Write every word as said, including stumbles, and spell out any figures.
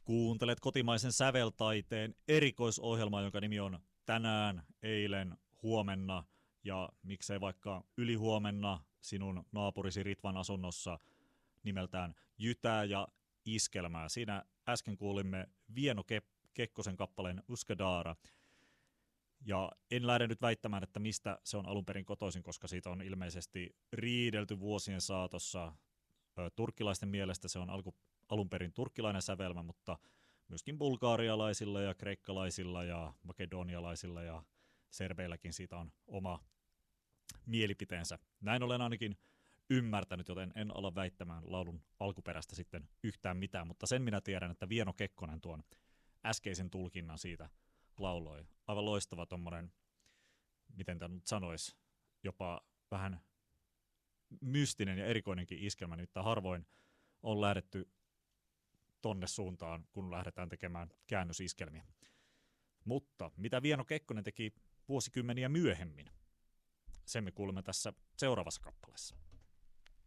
Kuuntelet kotimaisen säveltaiteen erikoisohjelmaa, jonka nimi on Tänään, eilen, huomenna ja miksei vaikka ylihuomenna sinun naapurisi Ritvan asunnossa nimeltään Jytää ja Iskelmää. Siinä äsken kuulimme Vieno Kekkosen kappaleen Uskadara. Ja en lähde nyt väittämään, että mistä se on alun perin kotoisin, koska siitä on ilmeisesti riidelty vuosien saatossa. Turkkilaisten mielestä se on alku, alun perin turkkilainen sävelmä, mutta myöskin bulgaarialaisilla ja kreikkalaisilla ja makedonialaisilla ja serbeilläkin siitä on oma mielipiteensä. Näin olen ainakin ymmärtänyt, joten en ala väittämään laulun alkuperästä sitten yhtään mitään, mutta sen minä tiedän, että Vieno Kekkonen tuon äskeisen tulkinnan siitä lauloi. Aivan loistava tommonen, miten tämä nyt sanoisi, jopa vähän mystinen ja erikoinenkin iskelmä. Nyt harvoin on lähdetty tonne suuntaan, kun lähdetään tekemään käännösiskelmiä. Mutta mitä Vieno Kekkonen teki vuosikymmeniä myöhemmin, sen me kuulemme tässä seuraavassa kappaleessa.